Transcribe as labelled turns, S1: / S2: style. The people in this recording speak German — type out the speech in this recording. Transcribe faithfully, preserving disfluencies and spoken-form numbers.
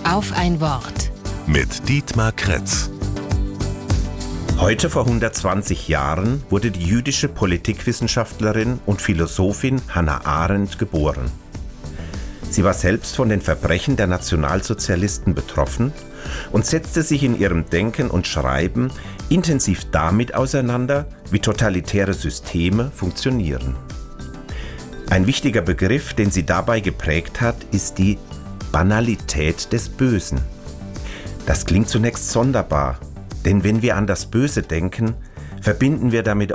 S1: Auf ein Wort.
S2: Mit Dietmar Kretz.
S3: Heute vor hundertzwanzig Jahren wurde die jüdische Politikwissenschaftlerin und Philosophin Hannah Arendt geboren. Sie war selbst von den Verbrechen der Nationalsozialisten betroffen und setzte sich in ihrem Denken und Schreiben intensiv damit auseinander, wie totalitäre Systeme funktionieren. Ein wichtiger Begriff, den sie dabei geprägt hat, ist die Banalität des Bösen. Das klingt zunächst sonderbar, denn wenn wir an das Böse denken, verbinden wir damit